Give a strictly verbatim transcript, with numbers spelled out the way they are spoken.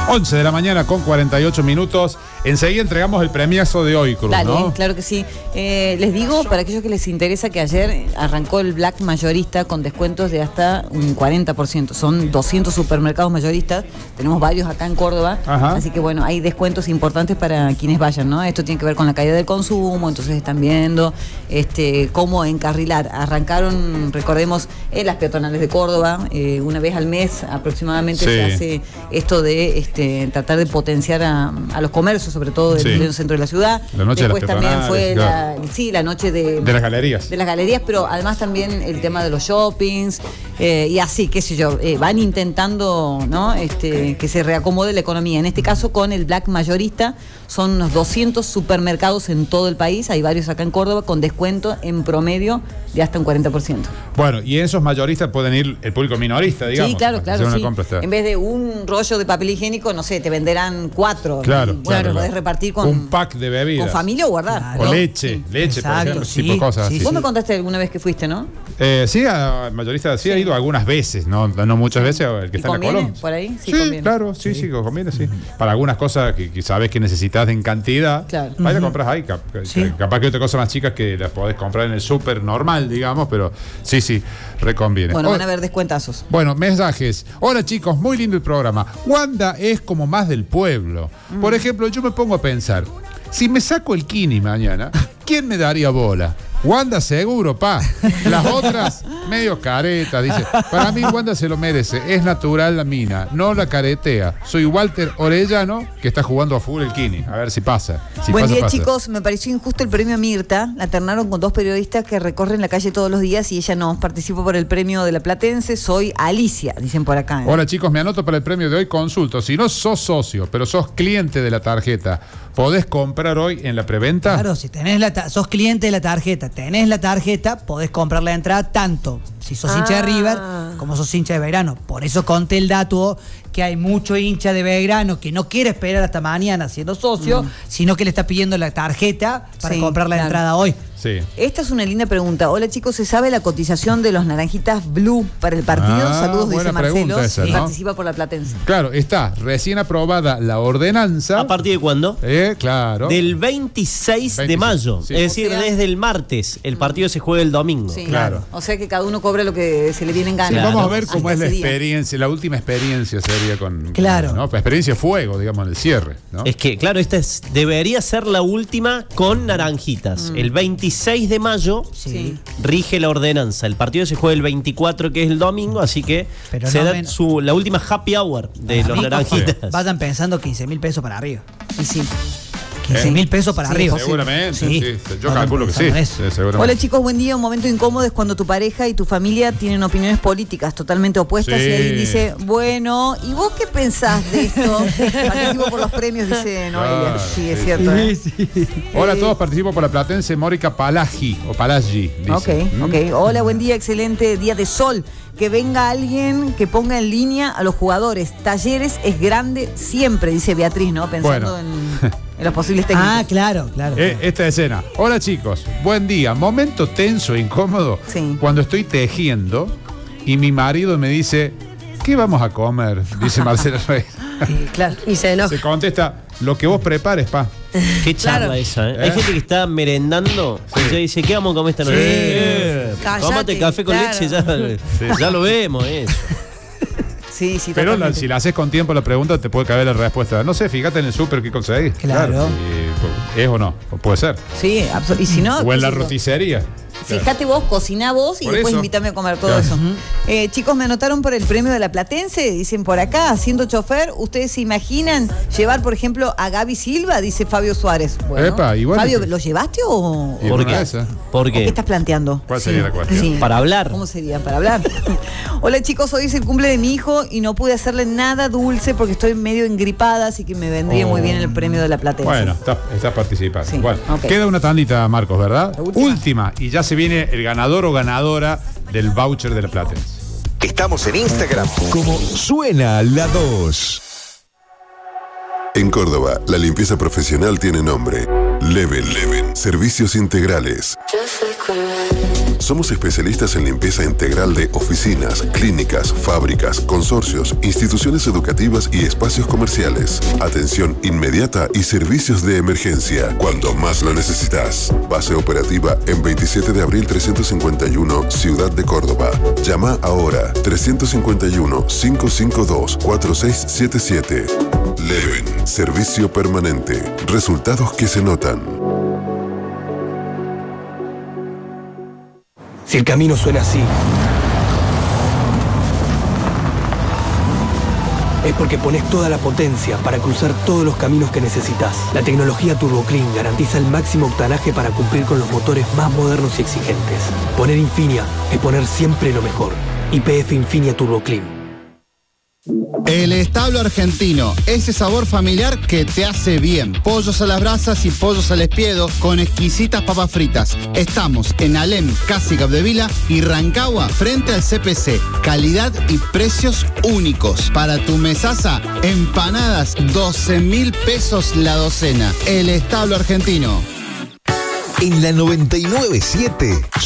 once de la mañana con cuarenta y ocho minutos. Enseguida entregamos el premiazo de hoy, Cruz, Dale, ¿no? claro que sí. Eh, les digo, para aquellos que les interesa, que ayer arrancó el Black mayorista con descuentos de hasta un cuarenta por ciento. Son doscientos supermercados mayoristas. Tenemos varios acá en Córdoba. Ajá. Así que bueno, hay descuentos importantes para quienes vayan, ¿no? Esto tiene que ver con la caída del consumo, entonces están viendo este, cómo encarrilar. Arrancaron, recordemos, en las peatonales de Córdoba, eh, una vez al mes aproximadamente Sí. se hace esto de este, tratar de potenciar a, a los comercios, sobre todo del Sí. pleno centro de la ciudad. La noche de las Después también peatonales, fue claro. la, sí, la noche de, De las galerías. de las galerías, pero además también el tema de los shoppings, eh, y así, qué sé yo, eh, van intentando, ¿no? este, que se reacomode la economía. En este caso, con el Black mayorista, son unos doscientos supermercados en todo el país, hay varios acá en Córdoba, con descuento en promedio de hasta un cuarenta por ciento. Bueno, y en esos mayoristas pueden ir el público minorista, digamos. Sí, claro, para hacer claro. una Sí. compra, está. En vez de un rollo de papel higiénico, no sé, te venderán cuatro. Claro, Y, bueno, claro, lo podés claro. repartir con, Un pack de bebidas. con familia o guardar. Claro. O ¿no? leche, Sí. leche, Exacto, por ejemplo, sí, tipo de cosas sí, así. Vos me contaste alguna vez que fuiste, ¿no? Eh, sí, a mayorista sí, he ido algunas veces, no, no muchas veces, el que ¿Y está en la conviene Colón. por ahí? Sí, Sí, conviene. claro, sí, sí, conviene, sí. Para algunas cosas que, que sabes que necesitas en cantidad, Claro. vas y la compras ahí. Cap- Sí. Capaz que hay otras cosas más chicas que las podés comprar en el súper normal, digamos, pero sí, sí, reconviene. Bueno, Oh, van a haber descuentazos. Bueno, mensajes. Hola chicos, muy lindo el programa. Wanda es como más del pueblo. Por ejemplo, yo me pongo a pensar, si me saco el kini mañana, ¿quién me daría bola? Wanda seguro, pa. Las otras, medio caretas, dice. Para mí Wanda se lo merece. Es natural la mina, no la caretea. Soy Walter Orellano, que está jugando a full el kini. A ver si pasa. Si Buen pasa, día, pasa. chicos. Me pareció injusto el premio Mirta. La ternaron con dos periodistas que recorren la calle todos los días y ella no. Participo por el premio de la Platense. Soy Alicia, dicen por acá. ¿eh? Hola chicos, me anoto para el premio de hoy. Consulto. Si no sos socio, pero sos cliente de la tarjeta, ¿podés comprar hoy en la preventa? Claro, si tenés la ta- sos cliente de la tarjeta, tenés la tarjeta, podés comprar la entrada tanto si sos hincha de Ah. River como sos hincha de Belgrano. Por eso conté el dato que hay mucho hincha de Belgrano que no quiere esperar hasta mañana siendo socio, Mm. sino que le está pidiendo la tarjeta para Sí, comprar la claro. entrada hoy. Sí. Esta es una linda pregunta. Hola, chicos, ¿se sabe la cotización de los naranjitas blue para el partido? Ah, Saludos, dice buena Marcelo. pregunta esa, Sí. ¿no? Participa por la Platense. Claro, está recién aprobada la ordenanza. ¿A partir de cuándo? Eh, claro. Del veintiséis de veintiséis, mayo. sí. Es decir, O sea- desde el martes. El partido se juega el domingo. Sí. Claro. O sea que cada uno cobra lo que se le viene en Sí, gana. Claro. vamos a ver cómo Hasta es la ese día. experiencia, la última experiencia sería con. Claro. ¿no? Experiencia fuego, digamos, en el cierre, ¿no? Es que, claro, esta es- debería ser la última con naranjitas. El veintiséis de mayo Sí. rige la ordenanza. El partido se juega el veinticuatro, que es el domingo, así que Pero se no da men- su, la última happy hour de los naranjitas. Vayan pensando quince mil pesos para arriba. Y sí. quince mil pesos para Sí, arriba. Seguramente, sí. Sí. Yo Vayan calculo que sí. pensando eso. Sí, seguramente. Hola, chicos, buen día. Un momento incómodo es cuando tu pareja y tu familia tienen opiniones políticas totalmente opuestas Sí. y alguien dice, bueno, ¿y vos qué pensás de esto? Participo por los premios, dice Noelia. Claro, Sí, es sí. cierto. ¿eh? Hola a Eh, todos, participo por la platense Mórica Palagi, o Palagi, dice. Ok, ¿Mm? ok. Hola, buen día, excelente día de sol. Que venga alguien que ponga en línea a los jugadores. Talleres es grande siempre, dice Beatriz, ¿no? Pensando Bueno. en, en los posibles técnicos. Ah, claro, claro. Eh, esta escena. Hola chicos, buen día. Momento tenso e incómodo Sí. cuando estoy tejiendo y mi marido me dice, ¿qué vamos a comer? Dice Marcela Rey. Eh, claro. Y se enoja. Se contesta, lo que vos prepares, pa. Qué charla Claro. esa, ¿eh? ¿Eh? Hay gente que está merendando Sí. y ya dice, ¿qué vamos a comer esta noche? Sí. Eh, Cállate, tómate café con claro. leche, ya, ya lo vemos, ¿eh? Sí, sí, Pero la- totalmente. si la haces con tiempo la pregunta, te puede caber la respuesta. No sé, fíjate en el súper qué conseguís. Claro. Y, ¿es o no? O puede ser. Sí, absol- y si no, O en la qué sé yo. roticería. Fíjate vos, cocina vos y Por después eso. invítame a comer todo Claro. eso. Eh, chicos, me anotaron por el premio de la Platense, dicen por acá, siendo chofer, ¿ustedes se imaginan llevar, por ejemplo, a Gaby Silva? Dice Fabio Suárez. Bueno, Epa, y bueno, Fabio, que- ¿lo llevaste o, Y ¿Por una qué? de esas. ¿Por o qué qué? estás planteando? ¿Cuál sería la cuestión? Sí. Para hablar. ¿Cómo sería? Para hablar. Hola chicos, hoy es el cumple de mi hijo y no pude hacerle nada dulce porque estoy medio engripada, así que me vendría Oh. muy bien el premio de la Platense. Bueno, estás, estás participando. Sí, Bueno, ok. queda una tandita, Marcos, ¿verdad? La última. Última. Y ya se viene el ganador o ganadora del voucher de la Platense. Estamos en Instagram como Suena la dos. En Córdoba, la limpieza profesional tiene nombre. Leven, Leven. Servicios integrales. Just like we're Somos especialistas en limpieza integral de oficinas, clínicas, fábricas, consorcios, instituciones educativas y espacios comerciales. Atención inmediata y servicios de emergencia cuando más lo necesitas. Base operativa en veintisiete de abril trescientos cincuenta y uno, Ciudad de Córdoba. Llama ahora trescientos cincuenta y uno, quinientos cincuenta y dos, cuarenta y seis setenta y siete. Leven, servicio permanente. Resultados que se notan. Si el camino suena así, es porque pones toda la potencia para cruzar todos los caminos que necesitas. La tecnología Turbo Clean garantiza el máximo octanaje para cumplir con los motores más modernos y exigentes. Poner Infinia es poner siempre lo mejor. Y P F Infinia Turbo Clean. El Establo Argentino, ese sabor familiar que te hace bien. Pollos a las brasas y pollos al espiedo con exquisitas papas fritas. Estamos en Alem, casi Capdevila y Rancagua, frente al C P C. Calidad y precios únicos. Para tu mesaza, empanadas, doce mil pesos la docena. El Establo Argentino. En la noventa y nueve punto siete